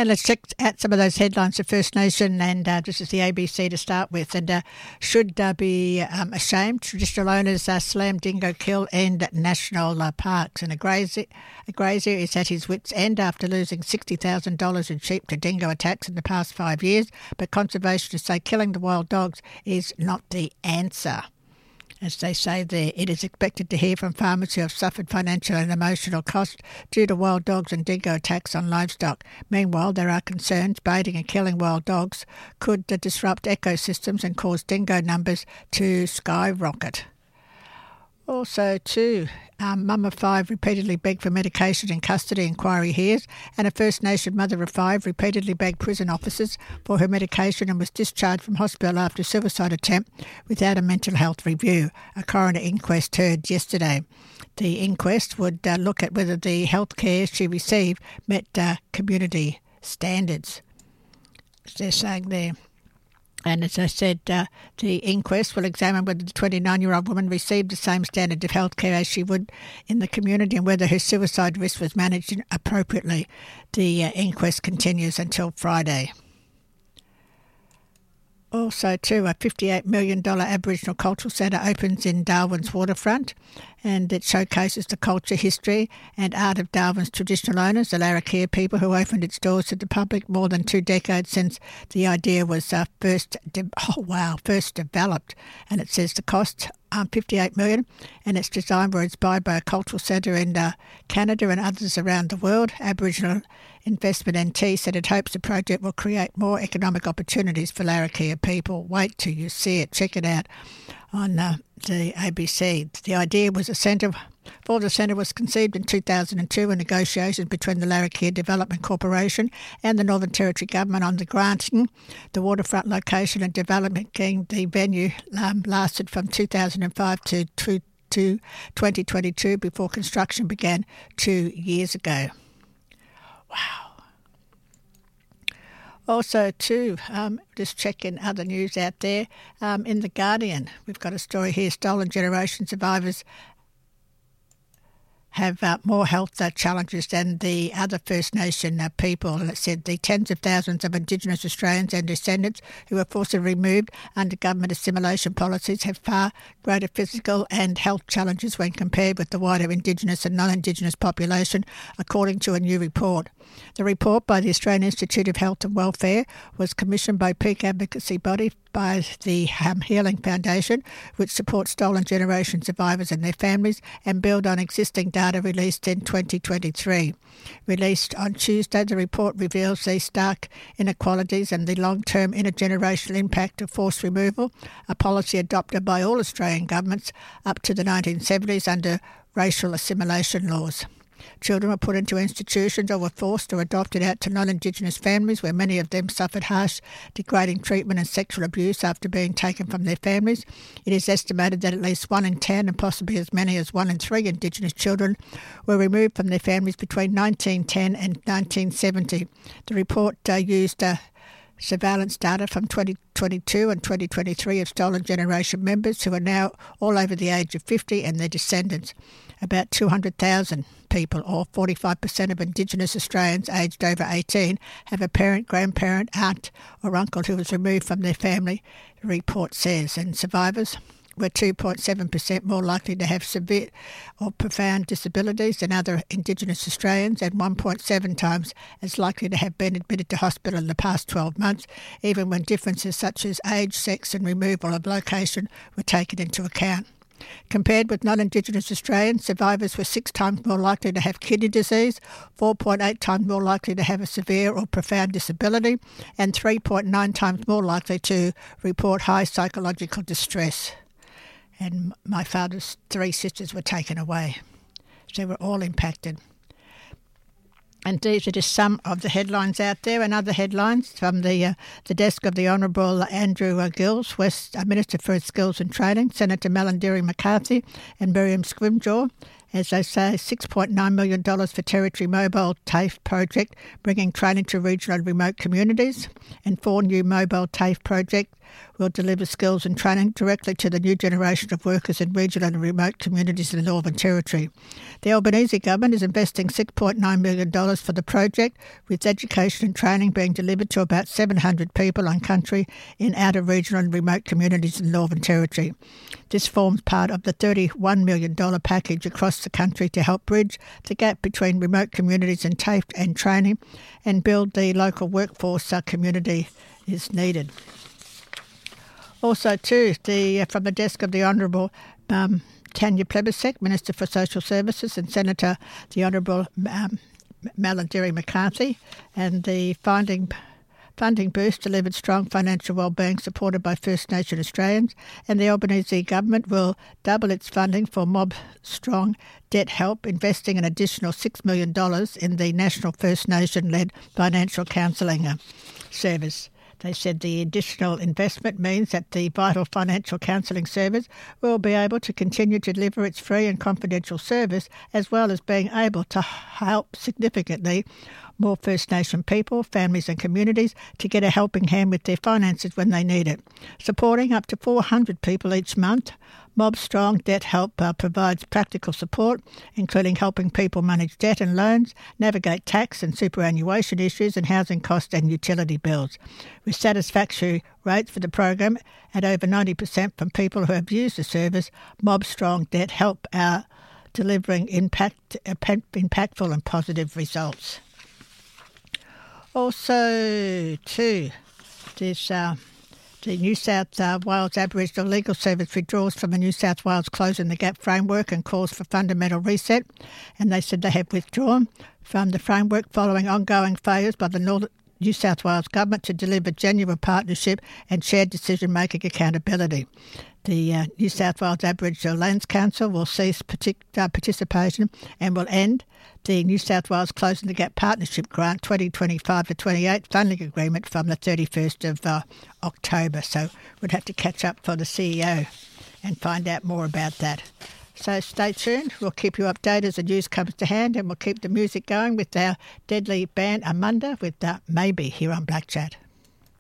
And let's check out some of those headlines for First Nation, and this is the ABC to start with. And should be ashamed, traditional owners slam dingo kill and national parks. And a grazier is at his wits' end after losing $60,000 in sheep to dingo attacks in the past 5 years, but conservationists say killing the wild dogs is not the answer. As they say there, it is expected to hear from farmers who have suffered financial and emotional costs due to wild dogs and dingo attacks on livestock. Meanwhile, there are concerns baiting and killing wild dogs could disrupt ecosystems and cause dingo numbers to skyrocket. Also, too, mum of 5 repeatedly begged for medication in custody, inquiry hears, and a First Nation mother of 5 repeatedly begged prison officers for her medication and was discharged from hospital after a suicide attempt without a mental health review. A coroner inquest heard yesterday. The inquest would look at whether the health care she received met community standards, as they're saying there. And as I said, the inquest will examine whether the 29-year-old woman received the same standard of health care as she would in the community and whether her suicide risk was managed appropriately. The inquest continues until Friday. Also, too, a $58 million Aboriginal Cultural Centre opens in Darwin's waterfront, and it showcases the culture, history and art of Darwin's traditional owners, the Larrakia people, who opened its doors to the public more than 2 decades since the idea was first developed. And it says the cost, $58 million, and its design were inspired by a cultural centre in Canada and others around the world. Aboriginal Investment NT said it hopes the project will create more economic opportunities for Larrakia people. Wait till you see it. Check it out on the ABC. The idea was the centre was conceived in 2002 in negotiations between the Larrakia Development Corporation and the Northern Territory Government on the granting. The waterfront location and development getting the venue lasted from 2005 to 2022 before construction began 2 years ago. Wow. Also, too, just checking other news out there. In The Guardian, we've got a story here. Stolen generation survivors have more health challenges than the other First Nation people. And it said the tens of thousands of Indigenous Australians and descendants who were forcibly removed under government assimilation policies have far greater physical and health challenges when compared with the wider Indigenous and non-Indigenous population, according to a new report. The report by the Australian Institute of Health and Welfare was commissioned by peak advocacy body by the Healing Foundation, which supports stolen generation survivors and their families, and build on existing data released in 2023. Released on Tuesday, the report reveals these stark inequalities and the long-term intergenerational impact of forced removal, a policy adopted by all Australian governments up to the 1970s under racial assimilation laws. Children were put into institutions or were forced or adopted out to non-Indigenous families where many of them suffered harsh, degrading treatment and sexual abuse after being taken from their families. It is estimated that at least 1 in 10 and possibly as many as 1 in 3 Indigenous children were removed from their families between 1910 and 1970. The report used surveillance data from 2022 and 2023 of stolen generation members who are now all over the age of 50 and their descendants. About 200,000 people, or 45% of Indigenous Australians aged over 18, have a parent, grandparent, aunt or uncle who was removed from their family, the report says. And survivors were 2.7% more likely to have severe or profound disabilities than other Indigenous Australians, and 1.7 times as likely to have been admitted to hospital in the past 12 months, even when differences such as age, sex and removal of location were taken into account. Compared with non-Indigenous Australians, survivors were 6 times more likely to have kidney disease, 4.8 times more likely to have a severe or profound disability, and 3.9 times more likely to report high psychological distress. And my father's 3 sisters were taken away. So they were all impacted. And these are just some of the headlines out there, and other headlines from the desk of the Honourable Andrew Gills, Minister for Skills and Training, Senator Malarndirri McCarthy and Miriam Scrimgeour. As they say, $6.9 million for Territory Mobile TAFE project, bringing training to regional and remote communities, and 4 new mobile TAFE projects will deliver skills and training directly to the new generation of workers in regional and remote communities in the Northern Territory. The Albanese government is investing $6.9 million for the project, with education and training being delivered to about 700 people on country in outer regional and remote communities in the Northern Territory. This forms part of the $31 million package across the country to help bridge the gap between remote communities and TAFE and training and build the local workforce community is needed. Also, too, from the desk of the Honourable Tanya Plibersek, Minister for Social Services, and Senator the Honourable Malarndirri McCarthy, and the funding boost delivered strong financial wellbeing supported by First Nation Australians, and the Albanese government will double its funding for Mob Strong Debt Help, investing an additional $6 million in the National First Nation-led financial counselling service. They said the additional investment means that the vital financial counselling service will be able to continue to deliver its free and confidential service, as well as being able to help significantly more First Nation people, families and communities to get a helping hand with their finances when they need it. Supporting up to 400 people each month, Mob Strong Debt Help provides practical support, including helping people manage debt and loans, navigate tax and superannuation issues and housing costs and utility bills. With satisfactory rates for the program at over 90% from people who have used the service, Mob Strong Debt Help are delivering impactful and positive results. Also, too, there's the New South Wales Aboriginal Legal Service withdraws from the New South Wales Closing the Gap framework and calls for fundamental reset. And they said they have withdrawn from the framework following ongoing failures by the New South Wales Government to deliver genuine partnership and shared decision-making accountability. The New South Wales Aboriginal Lands Council will cease participation and will end the New South Wales Closing the Gap Partnership Grant 2025-28 funding agreement from the 31st of October. So we'd have to catch up for the CEO and find out more about that. So stay tuned. We'll keep you updated as the news comes to hand, and we'll keep the music going with our deadly band Amunda with Maybe here on Black Chat.